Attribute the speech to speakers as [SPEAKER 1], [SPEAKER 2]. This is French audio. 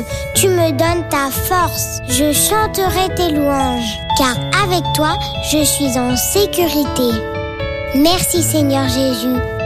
[SPEAKER 1] tu me donnes ta force. Je chanterai tes louanges, car avec toi, je suis en sécurité. Merci Seigneur Jésus.